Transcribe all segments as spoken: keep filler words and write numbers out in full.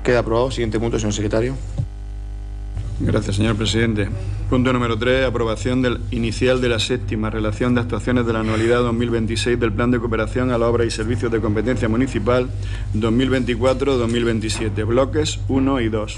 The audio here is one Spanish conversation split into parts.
Queda aprobado. Siguiente punto, señor secretario. Gracias, señor presidente. Punto número tres. Aprobación del inicial de la séptima relación de actuaciones de la anualidad dos mil veintiséis del Plan de Cooperación a la Obra y Servicios de Competencia Municipal dos mil veinticuatro dos mil veintisiete, bloques uno y dos.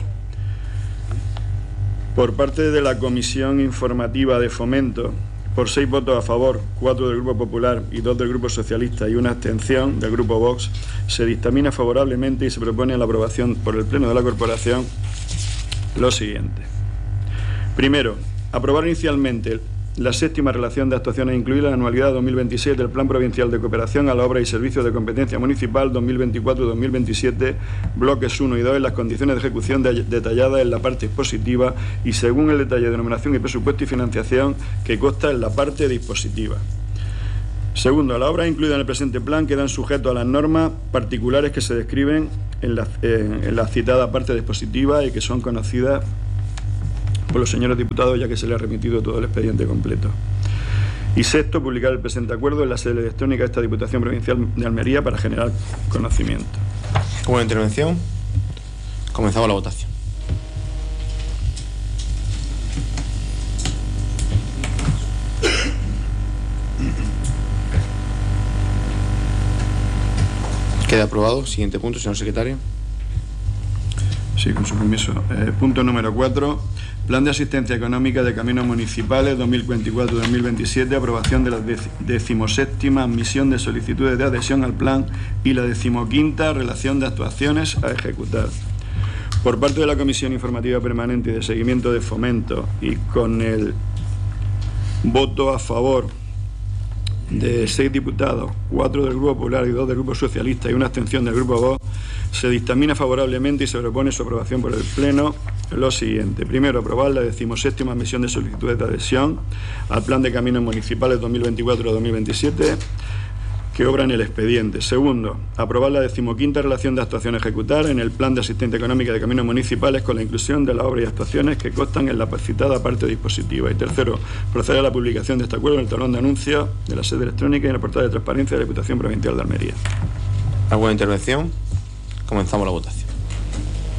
Por parte de la Comisión Informativa de Fomento, por seis votos a favor, cuatro del Grupo Popular y dos del Grupo Socialista y una abstención del Grupo Vox, se dictamina favorablemente y se propone la aprobación por el Pleno de la Corporación lo siguiente. Primero, aprobar inicialmente la séptima relación de actuaciones incluida en la anualidad dos mil veintiséis del Plan Provincial de Cooperación a la Obra y Servicios de Competencia Municipal dos mil veinticuatro dos mil veintisiete, bloques uno y dos, en las condiciones de ejecución de, detalladas en la parte expositiva y según el detalle de denominación y presupuesto y financiación que consta en la parte dispositiva. Segundo, las obras incluidas en el presente plan quedan sujetas a las normas particulares que se describen en la, eh, en la citada parte dispositiva y que son conocidas por los señores diputados, ya que se les ha remitido todo el expediente completo. Y sexto, publicar el presente acuerdo en la sede electrónica de esta Diputación Provincial de Almería para generar conocimiento. Como intervención, comenzamos la votación. Queda aprobado. Siguiente punto, señor secretario. Sí, con su permiso. Eh, punto número cuatro. Plan de Asistencia Económica de Caminos Municipales dos mil veinticuatro dos mil veintisiete, aprobación de la decimoséptima admisión de solicitudes de adhesión al plan y la decimoquinta relación de actuaciones a ejecutar. Por parte de la Comisión Informativa Permanente y de Seguimiento de Fomento y con el voto a favor de seis diputados, cuatro del Grupo Popular y dos del Grupo Socialista y una abstención del Grupo Vox, se dictamina favorablemente y se propone su aprobación por el Pleno lo siguiente. Primero, aprobar la decimoséptima admisión de solicitudes de adhesión al Plan de Caminos Municipales dos mil veinticuatro dos mil veintisiete que obra en el expediente. Segundo, aprobar la decimoquinta relación de actuación a ejecutar en el Plan de Asistencia Económica de Caminos Municipales con la inclusión de las obras y actuaciones que constan en la citada parte dispositiva. Y tercero, proceder a la publicación de este acuerdo en el talón de anuncios de la sede electrónica y en el portal de transparencia de la Diputación Provincial de Almería. ¿Alguna intervención? Comenzamos la votación.